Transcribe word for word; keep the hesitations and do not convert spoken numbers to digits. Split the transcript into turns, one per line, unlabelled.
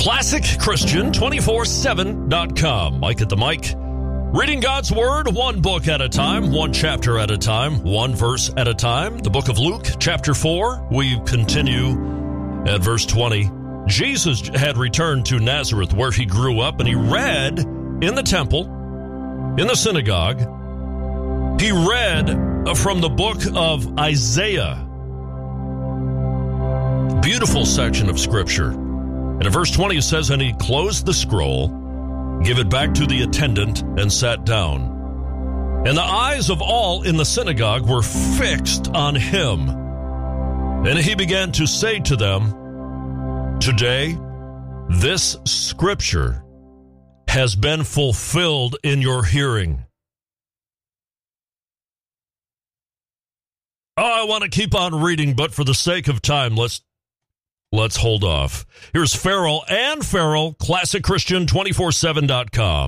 Classic Christian two four seven dot com. Mike at the mic. Reading God's Word, one book at a time, one chapter at a time, one verse at a time. The book of Luke, chapter four. We continue at verse twenty. Jesus had returned to Nazareth where he grew up, and he read in the temple, in the synagogue. He read from the book of Isaiah. Beautiful section of Scripture. And in verse twenty it says, and he closed the scroll, gave it back to the attendant, and sat down. And the eyes of all in the synagogue were fixed on him. And he began to say to them, today, this Scripture has been fulfilled in your hearing. Oh, I want to keep on reading, but for the sake of time, let's let's hold off. Here's Farrell and Farrell, Classic Christian two four seven dot com.